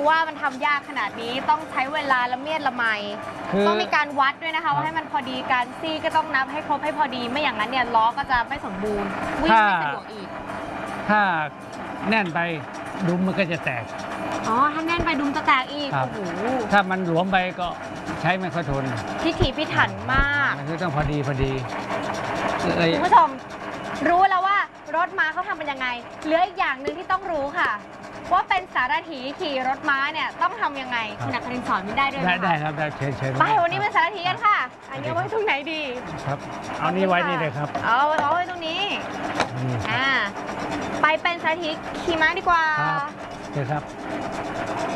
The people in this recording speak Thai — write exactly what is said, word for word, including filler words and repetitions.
รู้ว่ามันทำยากขนาดนี้ต้องใช้เวลาละเมียดละไมต้องมีการวัดด้วยนะคะว่าให้มันพอดีกันซี่ก็ต้องนับให้ครบให้พอดีไม่อย่างนั้นเนี่ยล้อก็จะไม่สมบูรณ์วิ่งไม่สะดวกอีกถ้าแน่นไปดุมมันก็จะแตกอ๋อถ้าแน่นไปดุมจะแตกอีกโอ้โหถ้ามันหลวมไปก็ใช้ไม่ค่อยทนพิถีพิถันมากคือต้องพอดีพอดีคุณผู้ชมรู้แล้วว่ารถม้าเขาทำเป็นยังไงเหลืออีกอย่างหนึ่งที่ต้องรู้ค่ะว่าเป็นสารถีขี่รถม้าเนี่ยต้องทำยังไงคุณอัครินทร์สอนมินได้ด้วยไหมได้ครับได้เชิญเชิญไปวันนี้เป็นสารถีกันค่ะอันนี้เอาไว้ตรงไหนดีครับเอานี้ไว้นี่เลยครับเอาเอาไว้ตรงนี้อ่าไปเป็นสารถีขี่ม้าดีกว่าครับเชิญครับ